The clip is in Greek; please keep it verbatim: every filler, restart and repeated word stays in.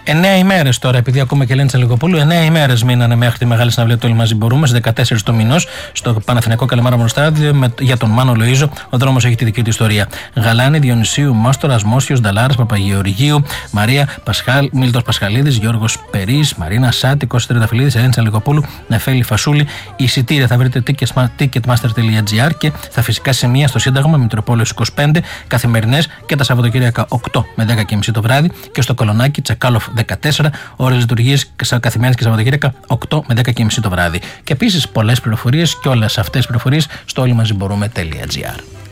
Εννέα ημέρες τώρα, επειδή ακούμε και Ελένη Τσαλικοπούλου, εννέα ημέρες μείνανε μέχρι τη μεγάλη συναυλία του Όλοι Μαζί Μπορούμε, στις δεκατέσσερις του μηνός, στο Παναθηναϊκό Καλαμάρα Μονοστάδιο, για τον Μάνο Λοΐζο. Ο δρόμος έχει τη δική του ιστορία. Γαλάνη, Διονυσίου, Μάστορας, Μόσιος, Νταλάρας, Παπαγεωργίου, Μαρία Πασχάλ, Μίλτος Πασχαλίδης, Γιώργος Περής, Μαρίνα Σάτη, Κώστας Τριανταφυλλίδης, Ελένη Τσαλικοπούλου, Νεφέλη Φασούλη. Εισιτήρια θα βρείτε ticketmaster τελεία gr και θα φυσικά σημεία στο Σύνταγμα, Μητροπόλεως είκοσι πέντε, καθημερινές και τα Σαββατοκύριακα οκτώ με δέκα και μισή το βράδυ, και στο Κολονάκι, Τσακάλοφ δεκατέσσερα, ώρες λειτουργίες καθημερινές και Σαββατοκύριακα οκτώ με δέκα και μισή το βράδυ. Και επίσης πολλές πληροφορίες και όλες αυτές τις πληροφορίες στο όλοι μαζί μπορούμε τελεία gr.